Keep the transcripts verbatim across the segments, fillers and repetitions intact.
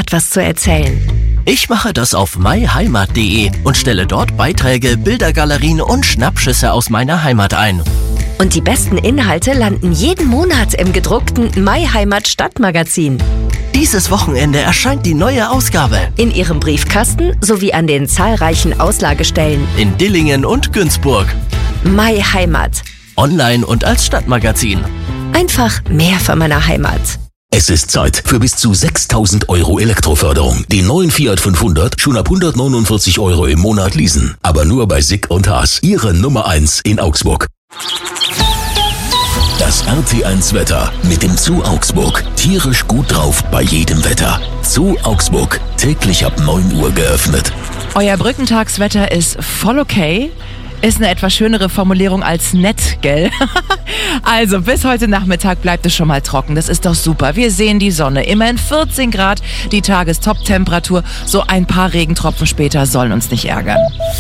Heimat was zu erzählen. Ich mache das auf my heimat punkt de und stelle dort Beiträge, Bildergalerien und Schnappschüsse aus meiner Heimat ein. Und die besten Inhalte landen jeden Monat im gedruckten My Heimat Stadtmagazin. Dieses Wochenende erscheint die neue Ausgabe. In Ihrem Briefkasten sowie an den zahlreichen Auslagestellen. In Dillingen und Günzburg. My Heimat. Online und als Stadtmagazin. Einfach mehr von meiner Heimat. Es ist Zeit für bis zu sechstausend Euro Elektroförderung. Den neuen Fiat fünfhundert schon ab hundertneunundvierzig Euro im Monat leasen. Aber nur bei Sick und Haas, Ihre Nummer eins in Augsburg. Das R T eins Wetter mit dem Zoo Augsburg. Tierisch gut drauf bei jedem Wetter. Zoo Augsburg, täglich ab neun Uhr geöffnet. Euer Brückentagswetter ist voll okay. Ist eine etwas schönere Formulierung als nett, gell? Also, bis heute Nachmittag bleibt es schon mal trocken. Das ist doch super. Wir sehen die Sonne. Immerhin vierzehn Grad, die Tagestop-Temperatur. So ein paar Regentropfen später sollen uns nicht ärgern.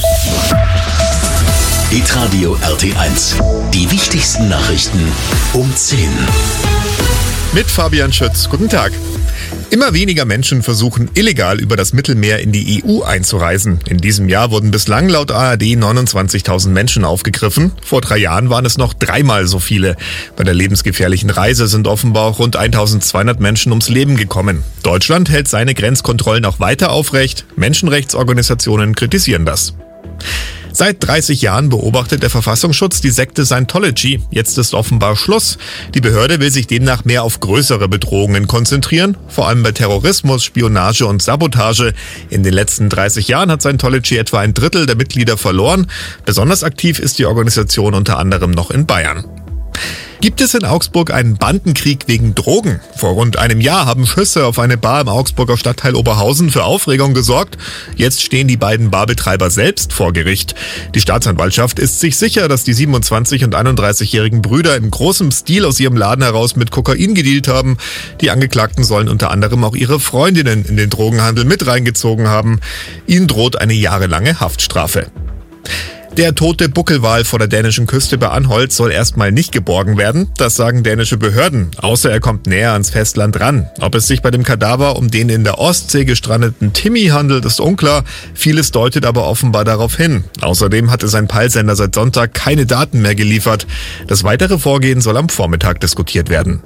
Hitradio R T eins. Die wichtigsten Nachrichten um zehn. Mit Fabian Schütz. Guten Tag. Immer weniger Menschen versuchen illegal über das Mittelmeer in die E U einzureisen. In diesem Jahr wurden bislang laut A R D neunundzwanzigtausend Menschen aufgegriffen. Vor drei Jahren waren es noch dreimal so viele. Bei der lebensgefährlichen Reise sind offenbar auch rund eintausendzweihundert Menschen ums Leben gekommen. Deutschland hält seine Grenzkontrollen auch weiter aufrecht. Menschenrechtsorganisationen kritisieren das. Seit dreißig Jahren beobachtet der Verfassungsschutz die Sekte Scientology. Jetzt ist offenbar Schluss. Die Behörde will sich demnach mehr auf größere Bedrohungen konzentrieren, vor allem bei Terrorismus, Spionage und Sabotage. In den letzten dreißig Jahren hat Scientology etwa ein Drittel der Mitglieder verloren. Besonders aktiv ist die Organisation unter anderem noch in Bayern. Gibt es in Augsburg einen Bandenkrieg wegen Drogen? Vor rund einem Jahr haben Schüsse auf eine Bar im Augsburger Stadtteil Oberhausen für Aufregung gesorgt. Jetzt stehen die beiden Barbetreiber selbst vor Gericht. Die Staatsanwaltschaft ist sich sicher, dass die siebenundzwanzig- und einunddreißigjährigen Brüder in großem Stil aus ihrem Laden heraus mit Kokain gedealt haben. Die Angeklagten sollen unter anderem auch ihre Freundinnen in den Drogenhandel mit reingezogen haben. Ihnen droht eine jahrelange Haftstrafe. Der tote Buckelwal vor der dänischen Küste bei Anholt soll erstmal nicht geborgen werden. Das sagen dänische Behörden, außer er kommt näher ans Festland ran. Ob es sich bei dem Kadaver um den in der Ostsee gestrandeten Timmy handelt, ist unklar. Vieles deutet aber offenbar darauf hin. Außerdem hatte sein Peilsender seit Sonntag keine Daten mehr geliefert. Das weitere Vorgehen soll am Vormittag diskutiert werden.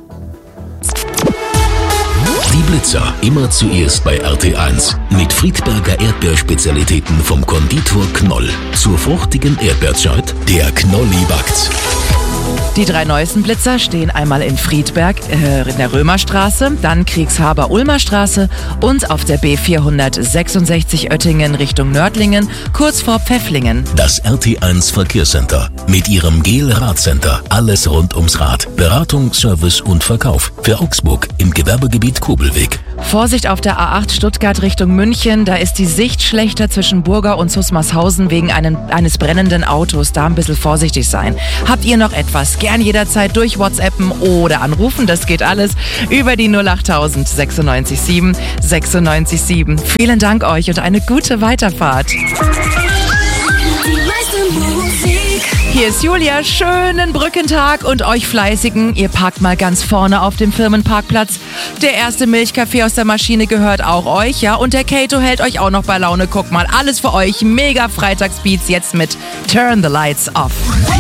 Die Blitzer immer zuerst bei R T eins. Mit Friedberger Erdbeerspezialitäten vom Konditor Knoll. Zur fruchtigen Erdbeerzeit, der Knolli backt's. Die drei neuesten Blitzer stehen einmal in Friedberg äh, in der Römerstraße, dann Kriegshaber-Ulmer Straße und auf der B vierhundertsechsundsechzig Oettingen Richtung Nördlingen, kurz vor Pfäfflingen. Das R T eins Verkehrscenter mit ihrem Gel-Radcenter. Alles rund ums Rad. Beratung, Service und Verkauf. Für Augsburg im Gewerbegebiet Kobelweg. Vorsicht auf der A acht Stuttgart Richtung München. Da ist die Sicht schlechter zwischen Burger und Susmarshausen wegen einen, eines brennenden Autos. Da ein bisschen vorsichtig sein. Habt ihr noch etwas? Gern jederzeit durch WhatsAppen oder anrufen. Das geht alles über die null acht null null sechsundneunzig sieben sechsundneunzig sieben. Vielen Dank euch und eine gute Weiterfahrt. Hier ist Julia, schönen Brückentag und euch Fleißigen, ihr parkt mal ganz vorne auf dem Firmenparkplatz. Der erste Milchkaffee aus der Maschine gehört auch euch, ja, und der Kato hält euch auch noch bei Laune. Guckt mal, alles für euch, mega Freitagsbeats jetzt mit Turn the Lights Off.